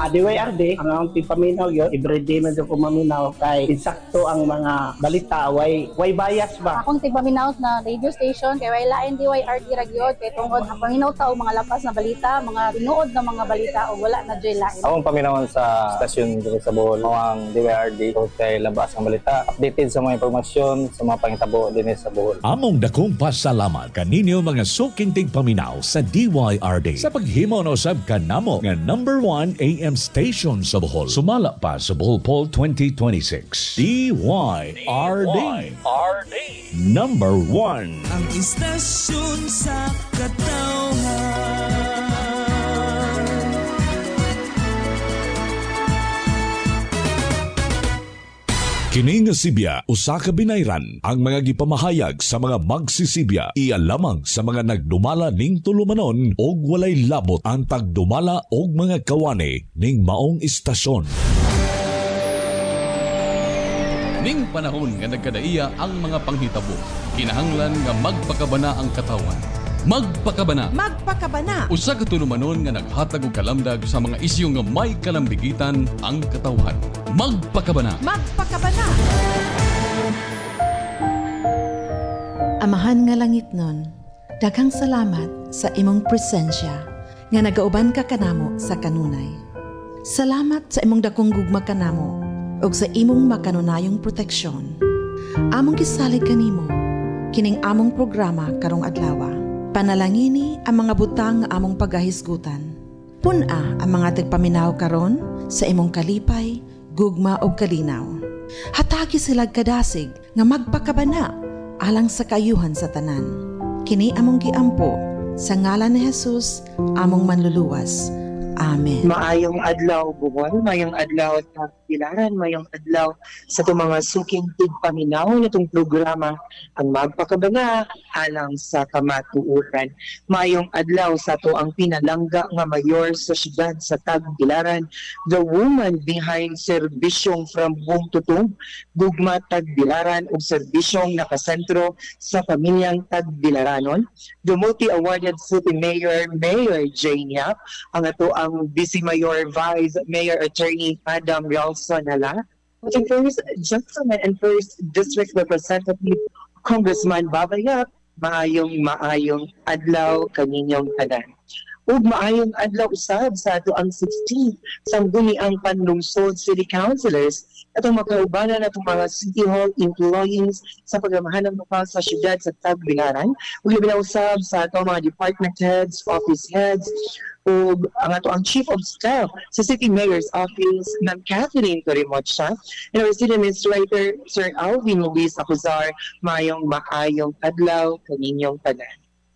mga DYRD, ang paminaw yun, everyday man ko maminaw kay insakto ang mga balita, way bias ba? Akong tigpaminaw na radio station, kay way lain DYRD ragyod, kay tungod ang paminaw tao mga lapas na balita, mga tinuod na mga balita o wala na dyan lain. Akong paminawan sa stasyon dito sa Bohol, ang DYRD, kay labas ng balita, updated sa mga impormasyon, sa mga pangitabo din sa Bohol. Among dakong pasalamat kaninyo mga suking tigpaminaw sa DYRD sa paghimo na usab kanamo nga number 1 AM station sa Bohol. Sumala pa sa Bohol Poll 2026. DYRD. Number 1. Ang istasyon sa katawhan. Kini nga Sibya, usa ka binayran ang mga gipamahayag sa mga magsisibya iya lamang sa mga nagdumala ning tulumanon og walay labot ang pagdumala og mga kawani ning maong istasyon. Ning panahon nga nagkadaiya ang mga panghitabo, kinahanglan nga magpakabana ang katawan. Magpakabana. Magpakabana. Usa ka tulumanon nga naghatag og kalamdag sa mga isyu nga may kalambigitan ang katawhan. Magpakabana. Magpakabana. Amahan nga langit nun, daghang salamat sa imong presensya nga nagauban ka kanamo sa kanunay. Salamat sa imong dakong gugma kanamo ug sa imong makanunayong proteksyon. Among gisalig kanimo kining among programa karong adlaw. Panalangini ang mga butang nga among pagahisgutan. Puna ang mga tigpaminaw karon sa imong kalipay, gugma o kalinaw. Hatagi sila kadasig nga magpakabana alang sa kayuhan sa tanan. Kini among giampo sa ngalan ni Jesus, among manluluwas. Amen. Maayong adlaw Bohol, maayong adlaw sa Pilaran, maayong adlaw sa itong mga suking tigpaminaw na itong programa ang magpakabana alang sa kamatuuran. Maayong adlaw sa ito ang pinalangga nga mayor sa siyudad sa Tagbilaran, the woman behind serbisyong from womb to tomb, gugma Tagbilaran ug serbisyong nakasentro sa pamilyang Tagbilaranon, the multi-awarded city mayor, Mayor Jane Yap, ang ito ang Vice Mayor Vice Mayor Attorney Adam Ralston Hala, at ang First Gentleman and First District Representative Congressman Baba Yap. Maayong adlaw kaninyong tanan. Ug maayong adlaw usab sa ato ang 16th sangguniang panlungsod city councilors atong makaubanan atong mga city hall employees sa pagamahanang lokal sa syudad sa Tagbilaran. Ug labi na usab sa ato mga department heads, office heads, ug ang ato ang chief of staff sa city mayor's office, Ma'am Catherine Torimocha, and our city administrator Sir Alvin Luis Acuzar. Maayong adlaw kaninyong tanan.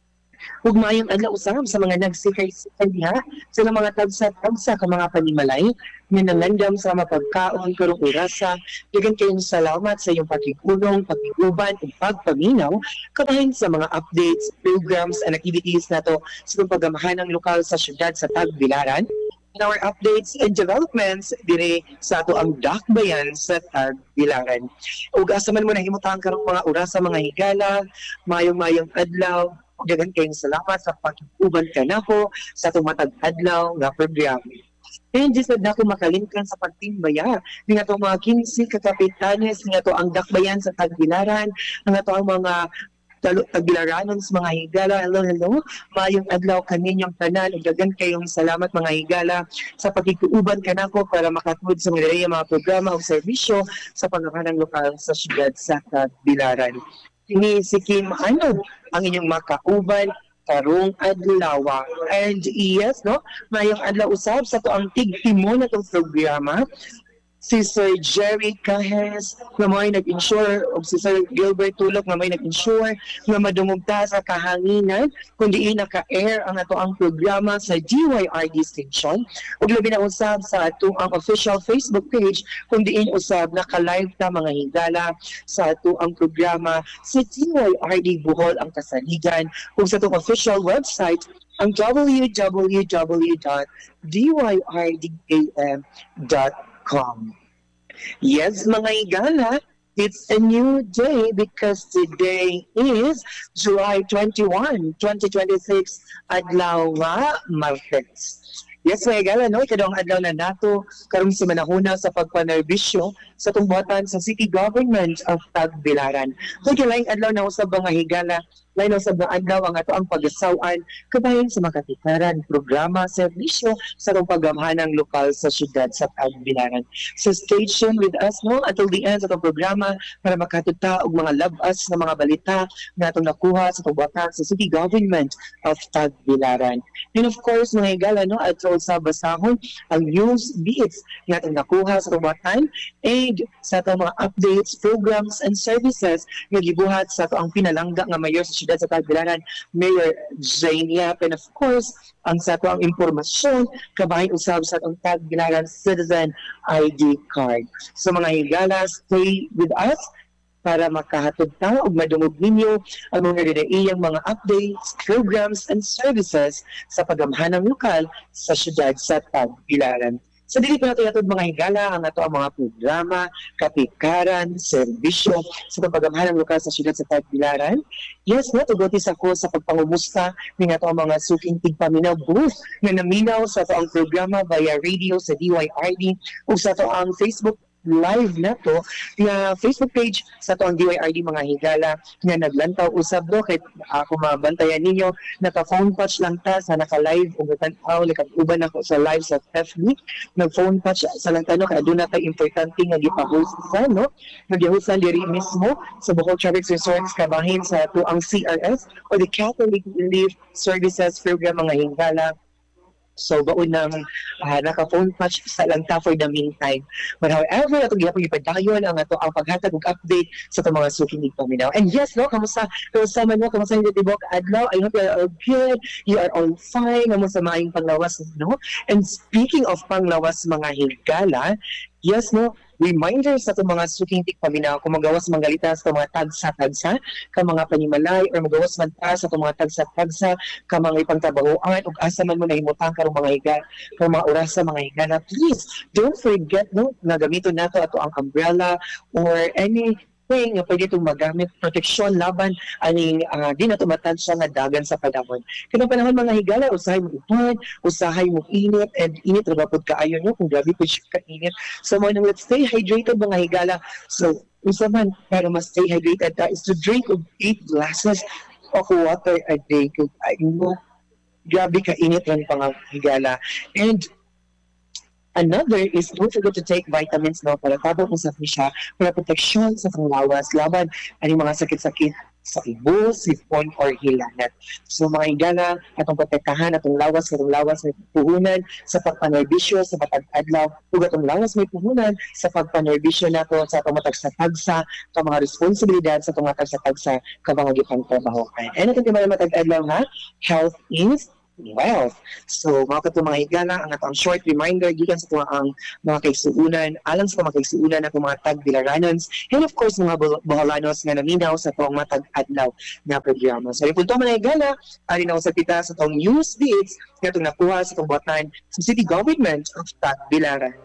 Ug maayong adlaw usab sa mga nagsikay-sikay diha sa mga tagsa-tagsa ka mga panimalay nga nanlandam sa mapagkaon karong orasa. Daghang kayong salamat sa iyong pakigulong, pakiguban ug pagpaminaw kabahin sa mga updates, programs and activities nato sa pagamahanang lokal sa syudad sa Tagbilaran. And our updates and developments dire sa ato ang dakbayan sa Tagbilaran. Ug asa man mo nahimutang karong mga orasa mga higala, maayong adlaw. Daghang kayong salamat sa pagkuban kanako sa tumatag adlaw nga programa. And just na ako makalingkan sa pagtimbaya ng atong mga 15 kakapitanes ng ato ang dakbayan sa Tagbilaran, ang ato ang mga Tagbilaranon sa mga higala. Hello. Maayong adlaw kaninyong tanan ug daghang kayong salamat mga higala sa pagkuban kanako para makatud sa mga programa o serbisyo sa pagamahanang lokal sa syudad sa Tagbilaran. Kini si Kim Anod ang inyong makauban karong adlaw. And yes, no, mayong adlaw usab sa to ang tigtimo na itong programa. Si Sir Jerry Cajes na may nag-insure o si Sir Gilbert Tulok na may nag-insure na madumugta sa kahanginan kundi naka-air ang ato ang programa sa DYRD station. Ug labi na usab sa ato ang official Facebook page kundi usab naka-live ta mga higala sa ato ang programa sa DYRD Bohol ang kasaligan ug sa atong official website ang www.dyrdam.com. Yes, mga higala, it's a new day because today is July 21, 2026, adlaw nga Martes. Yes, may gala, no? Ikadawang adlaw na nato karong sa manahuna sa pagpanerbisyo sa tungbuatan sa City Government of Tagbilaran. Kung kilaing adlaw na usab mga higala, lain usab nga adlaw ang ato ang pagasawan kabahin sa makatikaran programa serbisyo sa itong paggamhanang lokal sa syudad sa Tagbilaran. So stay tuned with us, no? Until the end sa itong programa para makatuta og mga labas na mga balita na itong nakuha sa tungbuatan sa City Government of Tagbilaran. And of course, mga higala, no? At sa basahon ang news beats nga itong nakuha sa tungbuatan and sa itong mga updates, programs, and services nga gibuhat sa ito ang pinalangga nga mayor sa syudad sa Tagbilaran, Mayor Jane Yap. And of course, ang sa ito ang impormasyon kabahin usab sa itong Tagbilaran Citizen ID card. So mga higala, stay with us para makahatod ta og madungog ninyo ang mga dinaiyang mga updates, programs, and services sa paggamhanang lokal sa syudad sa Tagbilaran. Sa dili pa natin mga higala ang ato ang mga programa, kapikaran, serbisyo sa paggamhanang lokal sa syudad sa Tagbilaran. Yes, natugotis ako sa pagpangumusta ng ato ang mga suking tigpaminaw booth na naminaw sa ato ang programa via radio sa DYRD o sa ato ang Facebook live na to nga Facebook page sa to ang DYRD mga higala nga naglantaw usab do kay ako mabantayan ninyo naka-phone patch lang ta sa naka-live ug tan-aw uban ako sa live sa FB nag-phone patch sa lang tano kay aduna tay importante nga gipa-host sa no nag-host diri mismo sa Bohol Traffic Resorts kabahin sa to ang CRS or the Catholic Relief Services Program mga higala. So, baon ng naka-phone patch sa langta for the meantime. But however, ito gihapon ipadayon ang ato ang paghatag ug update sa itong mga suking tigpaminaw. And yes, no, kamusta man mo, kamusta yung tibok adlaw? I hope you are good, you are all fine, kamusta maayong panglawas, no? And speaking of panglawas mga higala, yes, no, reminder sa itong mga suking tigpaminaw kung magawas manggalita sa itong mga tagsa-tagsa, ka mga panimalay, or magawas man ta sa itong mga tagsa-tagsa, ka mga ipangtrabahoan, o asa man mo na himutang karong mga higa, karong mga oras sa mga higa na please, don't forget, no, na gamiton nato ato ang umbrella or any nga pwede itong magamit proteksyon laban aning di na tumatansya nga dagan sa panahon. Kaya panahon mga higala, usahay mo upan, usahay mo init, and init rabapod kaayo nyo kung grabe po siya kainit. So mga let's stay hydrated mga higala. So usa man para mas stay hydrated is to drink of 8 glasses of water a day. Kung grabe kainit rin pang higala. And another is don't forget to take vitamins no para tabang usap niya para proteksyon sa panglawas laban ang mga sakit-sakit sa ibo, sipon, or hilanat. So mga higala, atong protektahan, atong lawas may puhunan sa pagpanerbisyo sa matag adlaw, ug atong lawas may puhunan sa pagpanerbisyo nato sa atong matag sa tagsa, ka mga responsibilidad sa atong matag sa tagsa, ka mga gipang trabahoan. And atong matag adlaw ha, health is wealth. So, mga mga higala, ang atong short reminder gikan sa ang mga kaigsuunan, alang sa mga kaigsuunan na mga tagbilaranons, and of course, mga Boholanos nga naminaw sa itong matag adlaw na programa. So, yung punto mga higala, alinaw sa kita sa itong news beats na itong nakuha sa itong buwatan sa City Government of Tagbilaran.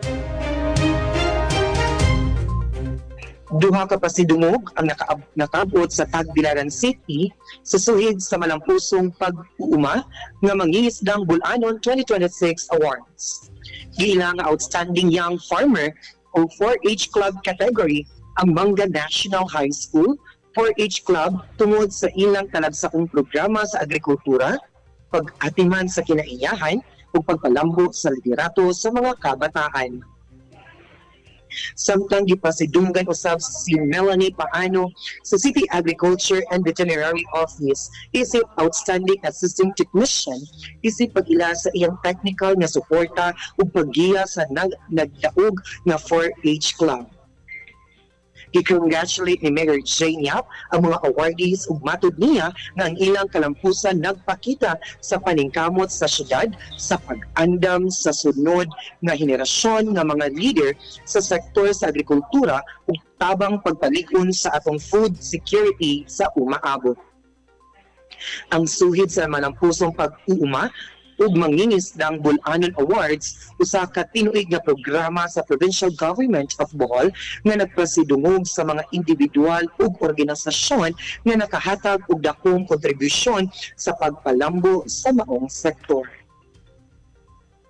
Duha ka pasidungog ang nakaabot sa Tagbilaran City sa suhid sa malampusong pag-uuma nga mangingisdang Bulanon 2026 Awards. Giila nga Outstanding Young Farmer o 4H Club category ang Manga National High School 4H Club tungod sa ilang talagsakong programa sa agrikultura, pag-atiman sa kinaiyahan ug pagpalambo sa liderato sa mga kabataan. Samtang gipasidunggan usab si Melanie Paano sa City Agriculture and Veterinary Office isip Outstanding Assistant Technician isip pag-ila sa iyang technical nga suporta ug paggiya sa nagdaog nga 4H Club. I-congratulate ni Mayor Jane Yap ang mga awardees ug matud niya nga ang ilang kalampusan nagpakita sa paningkamot sa syudad sa pag-andam sa sunod nga henerasyon nga mga leader sa sektor sa agrikultura ug tabang pagpalig-on sa atong food security sa umaabot. Ang suhid sa malampusong pag-uuma ug mangingisdang Bulanon Awards usa ka tinuig nga programa sa Provincial Government of Bohol nga nagpasidungog sa mga individual ug organisasyon nga nakahatag og dakong kontribusyon sa pagpalambo sa maong sektor.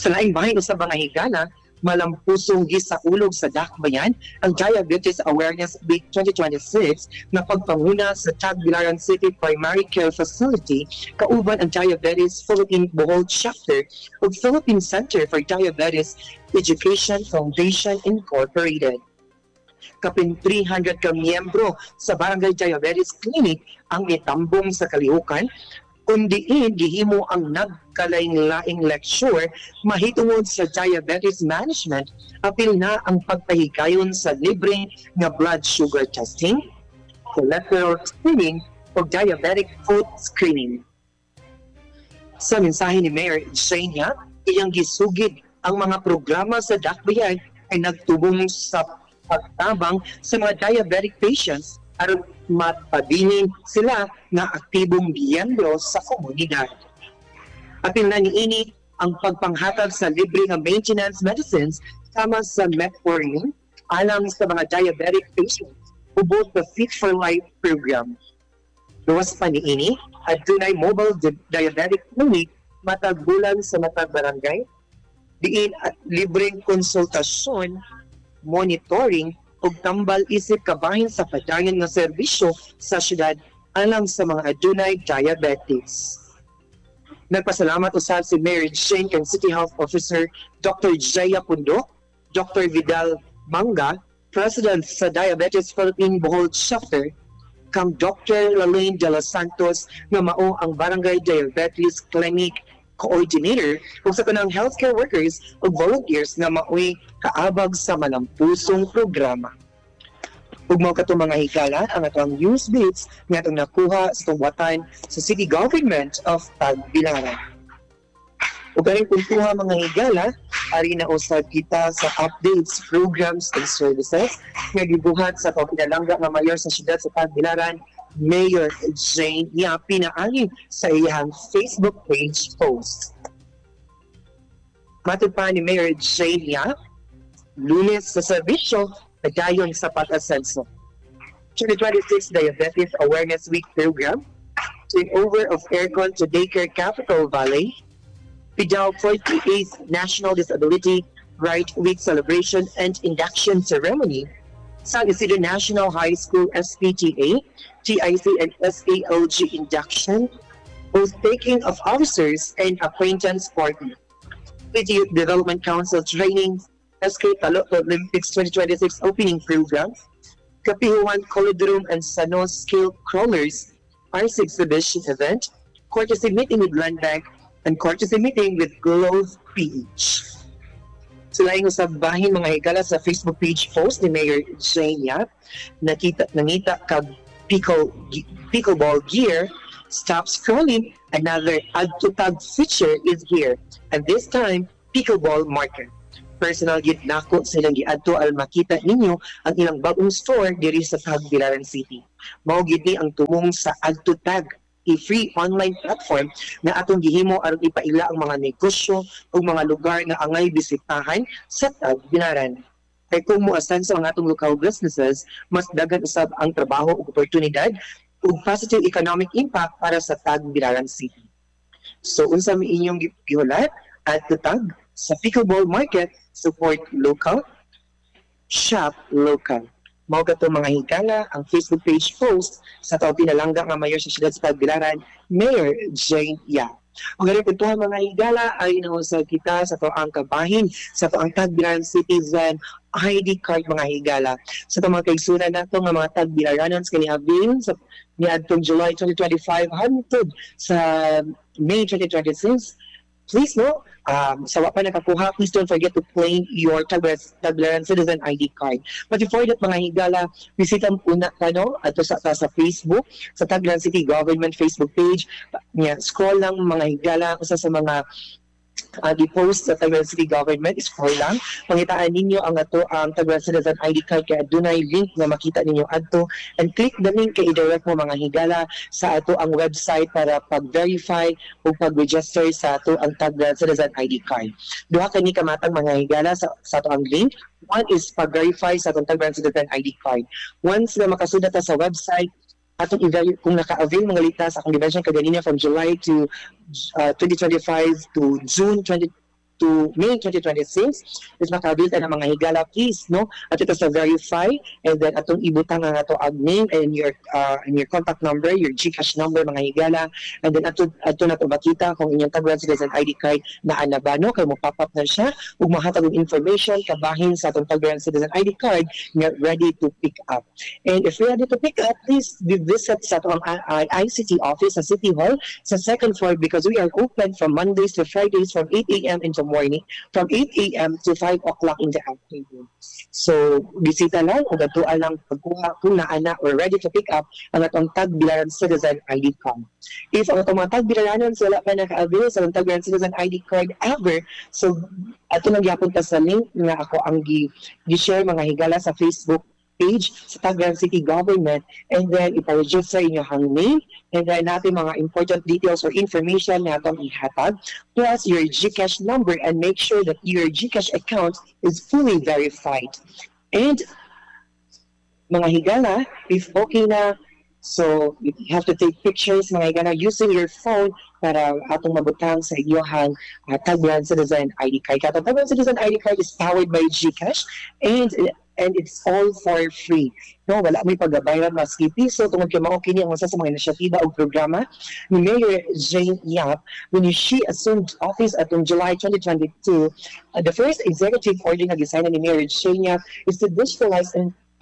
Sa laing bahin usab mga higala, malampusong gisaulog sa dakbayan ang Diabetes Awareness Week 2026 na pagpanguna sa Tagbilaran City Primary Care Facility kauban ang Diabetes Philippine Bohol Chapter ug Philippine Center for Diabetes Education Foundation Incorporated. Kapin 300 ka miyembro sa Barangay Diabetes Clinic ang itambong sa kalihukan kundiin gihimo ang nagkalaing-laing lecture mahitungod sa diabetes management apil na ang pagpahigayon sa libre nga blood sugar testing, cholesterol screening o diabetic foot screening. Sa mensahe ni Mayor Xenia, iyang gisugid ang mga programa sa dakbayan ay nagtubong sa pagtabang sa mga diabetic patients aron mapabilin sila nga aktibong miyembro sa komunidad. Apil na niini ang pagpanghatag sa libre nga maintenance medicines sama sa metformin alang sa mga diabetic patients ubos sa Fit for Life program. Luwas pa niini, adunay mobile diabetic clinic matag bulan sa matag barangay, diin at libreng konsultasyon, monitoring ug tambal isip kabahin sa padayon nga serbisyo sa syudad alang sa mga adunay diabetes. Nagpasalamat usab si Mayor Jane kang City Health Officer Dr. Jaya Pundo, Dr. Vidal Manga, President sa Diabetes Philippine Bohol Chapter, kang Dr. Lalaine de los Santos nga mao ang Barangay Diabetes Clinic Coordinator ug sa kanang healthcare workers ug volunteers nga maoy kaabag sa malampusong programa. Ug mao kato mga higala ang atong news beats nga atong nakuha sa tungwatan sa City Government of Tagbilaran. Ug kaning kuntuha mga higala, ari na usab kita sa updates, programs and services nga gibuhat sa pagpinalangga nga mayor sa siyudad sa Tagbilaran, Mayor Jane niya pinaangin sa iyang Facebook page post. Matod pa ni Mayor Jane niya, Lunes sa serbisyo, padayon sa pag-asenso. 2026 Diabetes Awareness Week program, turnover of aircon to daycare Capital Valley, PIDAO 48th National Disability Right Week celebration and induction ceremony, San Isidro National High School SPTA, TIC and SALG induction, oath-taking of officers and acquaintance party, Youth Development Council training, SK Talok Olympics 2026 opening program, Kapihuan Colodrum and Sanos Scale Crawlers, Arts exhibition event, courtesy meeting with Land Bank, and courtesy meeting with Globe PH. Sila yung sa bahin mga higala sa Facebook page post ni Mayor Jania, nangita kag pickleball gear, stop scrolling, another add-to-tag feature is here, and this time, pickleball marker. Personal gid nako silang giadto al makita ninyo ang ilang bagong store diri sa Tagbilaran City. Mao gid ni ang tumong sa add-to-tag, i-free online platform na atong gihimo aron ipaila ang mga negosyo o mga lugar nga angay bisitahan sa Tagbilaran. Kay kung moasanso ang atong local businesses, mas dagan usab ang trabaho ug oportunidad ug positive economic impact para sa Tagbilaran City. So unsa mi inyong gihulat at tag sa pickleball market, support local, shop local. Mao kato mga higala ang Facebook page post sa taong pinalangga nga mayor sa siyudad sa Tagbilaran, Mayor Jane Ya. Ang ganun puntuhan mga higala ay nausag kita sa taong kabahin sa taong Tagbilaran Citizen ID card mga higala. Sa taong mga kaigsunan nato nga mga Tagbilaranons kanihabing sa niadtong July 2025 hangtod sa May 2026. Please no, sa wa pa nakakuha, please don't forget to claim your Tagbilaran Citizen ID card. But before that mga higala, visit ang una ato sa Facebook, sa Tagbilaran City Government Facebook page. Scroll lang mga higala, usa sa mga di-post sa Tagbilaran City Government, scroll lang. Pangitaan ninyo ang ato ang Tagbilaran Citizen ID card kaya adunay link na makita ninyo adto, and click the link kay i-direct mo mga higala sa ato ang website para pag-verify o pag-register sa ato ang Tagbilaran Citizen ID card. Duha kani kamatang mga higala sa ato ang link. One is pag-verify sa atong Tagbilaran Citizen ID card. Once na makasudat sa website, atong i-verify kung naka-avail mga litas akong gimension kaganina from July to 2025 to June 2025 to May 2026 is makabilta ng mga higala, please, no? At ito sa verify, and then atong ibutang nga ato ang name and your contact number, your GCash number, mga higala, and then ato na to makita kung inyong tag resident ID card na ba, no? Kaya mo pop up na siya ug mahatag og information kabahin sa atong tag citizen ID card nga ready to pick up. And if ready to pick up, please visit sa atong ICT office sa City Hall sa second floor because we are open from Mondays to Fridays from 8 a.m. in the morning, from 8 a.m. to 5 o'clock in the afternoon. So, bisita lang o gatuan lang pagkuha kung naana or ready to pick up ang atong Tagbilaran Citizen ID card. If ang atong mga Tagbilaranon wala pa naka-avail sa atong Tagbilaran Citizen ID card ever, so ato nang gyapon ta sa link nga ako ang gi-share mga higala sa Facebook page sa Tagbilaran City Government, and then ipa-register inyong name, and then natin mga important details or information na itong ihatag, plus your GCash number, and make sure that your GCash account is fully verified. And mga higala, if okay na, so you have to take pictures mga higala using your phone para atong mabutang sa iyohang Tagbilaran Citizen ID card. Katong Tagbilaran Citizen ID card is powered by GCash, and it's all for free. No, wala may pagabayaran maski piso tungod kay mao kini ang usa sa mga inisyatiba o programa ni Mayor Jane Yap when she assumed office atong July 2022. The first executive order nga gisign ni Mayor Jane Yap is to digitalize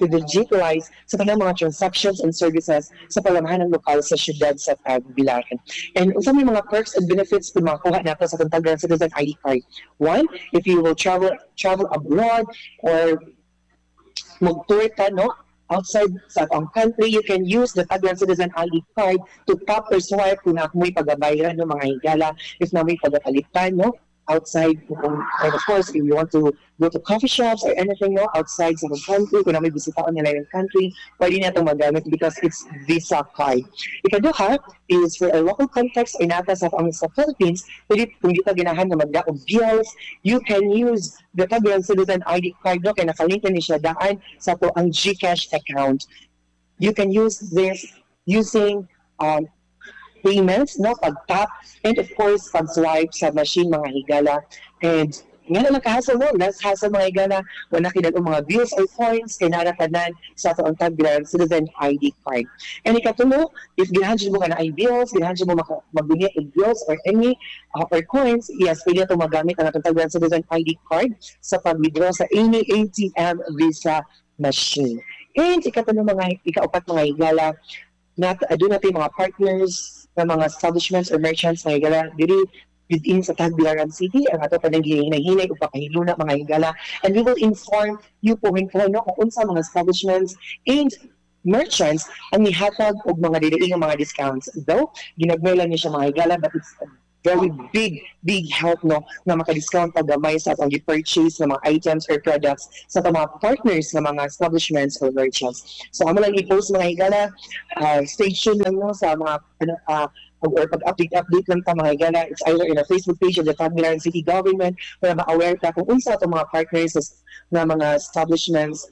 sa tanang mga transactions and services sa palamahan ng lokal sa syudad sa Tagbilaran. And unsa may mga perks and benefits kung makuha nato sa Tagbilaran Citizen ID card? One, if you will travel abroad or mag-tour ka, no? Outside sa ang country, you can use the Tagbilaran Citizen ID card to tap or swipe kung may pagabayaran no mga higala, if na may pagapalitan, no? Outside, and of course, if you want to go to coffee shops or anything, no? Outside sa country, kung na may bisitaon nila yung country, pwede na itong magamit because it's Visa card. Ikaduha is for a local context ay nata sa Philippines, pwede kung dito ginahan na magdaog bills, you can use the Tagbilaran Citizen ID card, no? Kaya nakalink na siya daan sa to ang GCash account. You can use this using payments, no, pag-tap, and of course, pag-swipe sa machine mga higala. And nga na nakahasal mo, less hassle mga higala, wala kinag mga bills or coins, kay naratanan sa ito ang Tagbilaran Citizen ID card. And ikatulo, if ginahan mo ka na ay bills, ginahan mo magbunyi ng bills or any or coins, yes, pwede ito magamit ang atong Tagbilaran Citizen ID card sa pag-withdraw sa any ATM Visa machine. And ikaupat mga higala, doon natin mga partners ng mga establishments or merchants mga higala diri within sa Tagbilaran City ang ato panang hinahinay o pakahiluna mga higala, and we will inform you po kung unsa mga establishments and merchants ang nihatag og mga dili mga discounts. Though ginagmay lang niya siya mga higala, but it's very big help no na maka-discount pag gamay sa atong purchase ng mga items or products sa mga partners ng mga establishments or merchants. So amo lang i-post mga higala, stay tuned lang no sa mga or pag-update lang ta mga higala. It's either in a Facebook page of the Tagbilaran City Government para ma-aware ta kung unsa atong mga partners na mga establishments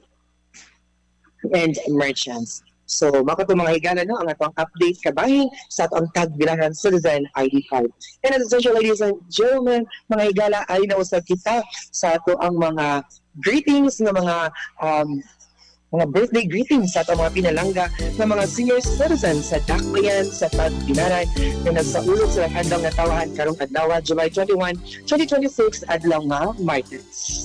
and merchants. So, makato mga higala no, ang atong update kabahin sa atong Tagbilaran Citizen ID card. And as essential, ladies and gentlemen, mga higala, ay nausap kita sa ato ang mga greetings ng mga birthday greetings sa atong mga pinalangga ng mga senior citizens sa Dakbayan, sa Tagbilaran, na nasa ulo sa handang natawahan karong adlaw, July 21, 2026, adlaw nga Martes.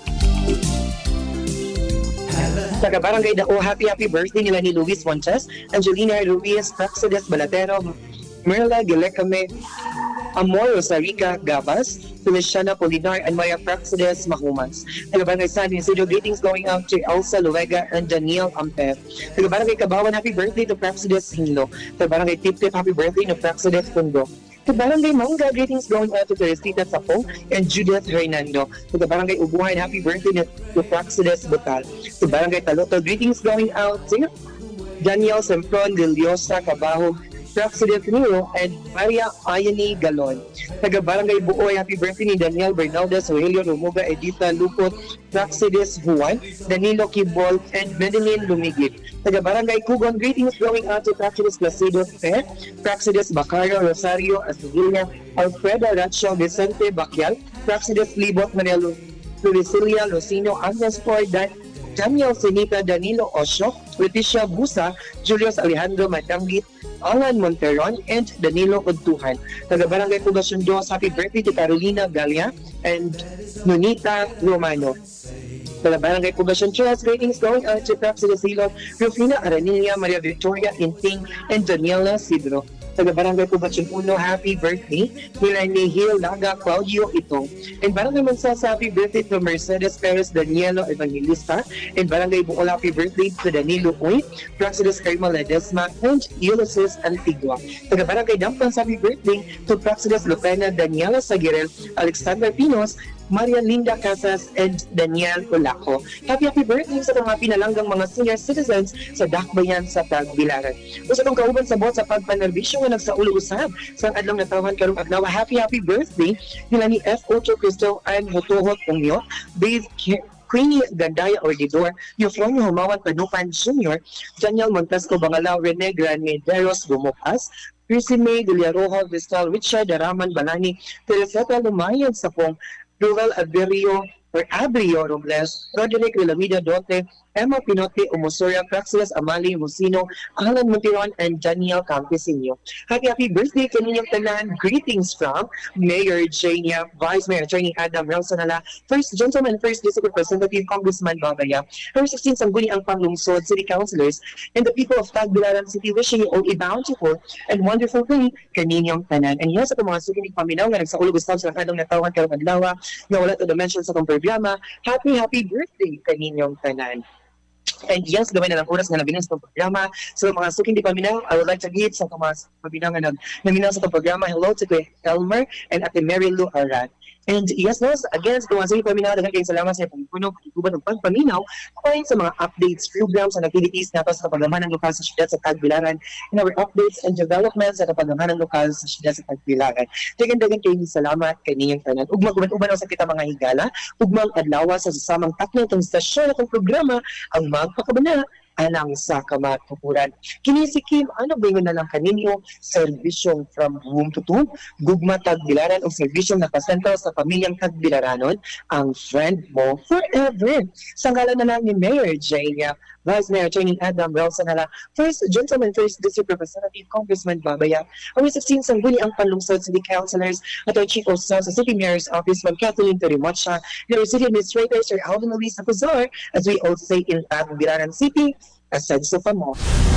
Taga Barangay Dao, happy birthday nila ni Luis Montes, Angelina Ruiz, Praxedes Balatero, Merla Gilecame, Amor Rosarica Gabas, Feliciana Polinar, and Maya Praxedes Mahumas. Taga Barangay San Isidro, greetings going out to Elsa Luega and Daniel Amper. Taga Barangay Kabawan, happy birthday to Praxedes Hinlo. Taga Barangay Tip-Tip, happy birthday to Praxedes Pundo. To Barangay Mangga, greetings going out to Teresita Sapo and Judith Hernando. To the Barangay Ubuhan, happy birthday to Praxedes Butal. To Barangay Taloto, greetings going out to Daniel Sempron, Liliosa Cabaho, Praxidez Nero, and Maria Ayani Galon. Taga Barangay Buoy, happy birthday ni Daniel Bernaldez, Rogelio Romuga, Edita Lupot, Praxidez Juan, Danilo Kibol, and Madeline Lumigit. Taga Barangay Kugon, greetings going out to Praxidez Placido Fe, Praxidez Bacario, Rosario Asugilla, Alfreda Rachel Vicente Baquial, Praxidez Libot, Maria Lucilla Lucino, Agnes Ford, Daniel Sinita, Danilo Osho, Leticia Busa, Julius Alejandro Matangit, Alan Monteron, and Danilo Udtuhan. Taga Barangay Pugason 2, happy birthday to Carolina Galia and Nunita Romano. Taga Barangay Pugason 3, greetings going out to Praxidez Silon, Rufina Aranilla, Maria Victoria Inting, and Daniela Sidro. Taga Barangay Pugason 1, happy birthday nila ni Hil Laga Claudio Itong. And Barangay Mansas, happy birthday to Mercedes Perez Danielo Evangelista. And Barangay Buol, happy birthday to Danilo Uy, Praxidez Carma Ledesma, and Ulysses Antigua. Taga Barangay Dampang, happy birthday to Praxidez Lucena Daniela Sagirel, Alexander Pinos, Maria Linda Casas, and Daniel Olaco. Happy birthday sa mga pinalanggang mga senior citizens sa Dakbayan sa Tagbilaran. Usa tong kauban sa bot sa pagpanerbisyo nga nagsaulo usab sa adlong natawan karong adlaw. Happy birthday nila ni F. Ocho Crystal and Hotohot Ungyo, Dave Queenie Gandaya Ordidor, Eufronio Humawan Panupan Jr., Daniel Montesco Bangalao, Rene Granideros Bumukas, Chrissy May Villaroja Vistal, Richard Daraman Balani, Tereseta Lumayan Sapong, Ruel Abrio Robles, Roderick Villamida Dote, Emma Pinote Umusoria, Praxidez Amali Musino, Alan Montiron, and Daniel Campesinho. Happy birthday kaninyong tanan. Greetings from Mayor Jania, Vice Mayor Attorney Adam Relsonala, First Gentleman, First District Representative Congressman Babaya, Her 16 Sangguni ang panglungsod, City Councilors, and the people of Tagbilaran City wishing you all a bountiful and wonderful day kaninyong tanan. And yes, sa mga sukinig paminaw nga nagsaulog Gustav sa kanong natawan karong adlaw nga wala to the mention sa itong programa. Happy birthday kaninyong tanan. And yes, gawin na ng oras na nabilang sa itong programa. So mga suking di paminaw, I would like to give sa mga paminaw nga naminaw sa itong programa. Hello to Kuya Elmer and Ate Mary Lou Arat. And yes, again, sa mga suking paminaw, daghang kayong salamat sa pagpuno, pagkuban ng pagpaminaw, kapain sa mga updates, programs, and activities nato sa kapagaman ng lokal sa siyudad sa Tagbilaran, and our updates and developments sa kapagaman ng lokal sa siyudad sa Tagbilaran. Daghang kayong salamat kay ninyong tanan. Ugmang sa kita mga higala, ugmang adlawa sa sasamang takno itong stasyon at programa, ang magpakabana alang sa kamatupuran. Kinisikim, ano ba yung nalang kaninyo? Serbisyong from home to home, gugma Tagbilaran o serbisyong nakasento sa pamilyang Tagbilaranon, ang friend mo forever. Sa ngalan na lang ni Mayor Jania, Vice Mayor Attorney Adam Relsonala, First Gentleman, First District Representative Congressman Babaya, ang 16 sangguni ang panlungsod City Councilors at our Chief of Staff sa City Mayor's Office, Ma'am Kathleen Terimocha, and our City Administrator, Sir Alvin Luis Apuzar, as we all say in Tagbilaran City, Asenso pa mo.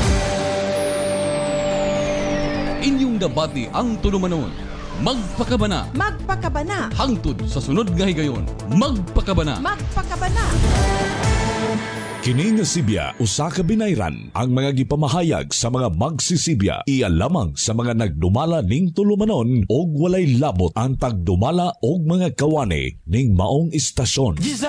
Inyong debate ang tulumanon. Magpakabana. Magpakabana. Hangtod sa sunod nga higayon. Magpakabana. Magpakabana. Kini nga Sibya usa ka binayran ang mga gipamahayag sa mga magsisibya iya lamang sa mga nagdumala ning tulumanon og walay labot ang pagdumala og mga kawani ning maong istasyon.